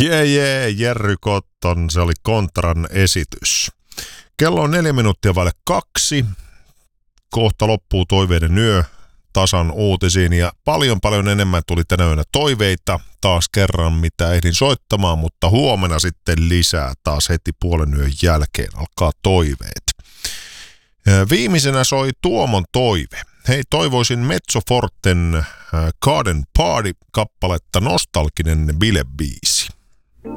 Jerry Cotton, se oli Kontran esitys. Kello on 4 minuuttia vaille 2. Kohta loppuu toiveiden yö tasan uutisiin ja paljon enemmän tuli tänä yönä toiveita taas kerran, mitä ehdin soittamaan, mutta huomenna sitten lisää taas heti puolen yön jälkeen alkaa toiveet. Viimeisenä soi Tuomon toive. Hei, toivoisin Mezzo Forten Garden Party-kappaletta nostalginen bilebiisi.